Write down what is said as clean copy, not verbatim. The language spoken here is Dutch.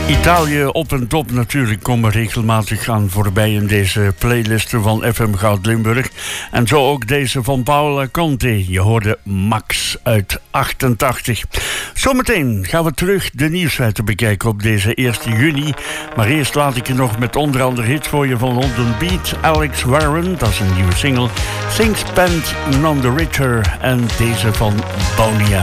Italië op en top natuurlijk komen regelmatig aan voorbij in deze playlisten van FM Goud Limburg. En zo ook deze van Paola Conte. Je hoorde Max uit 88. Zometeen gaan we terug de nieuwsfeiten bekijken op deze 1 juni. Maar eerst laat ik je nog met onder andere hits voor je van London Beat. Alex Warren, dat is een nieuwe single. Sixpence None the Richer en deze van Boney M.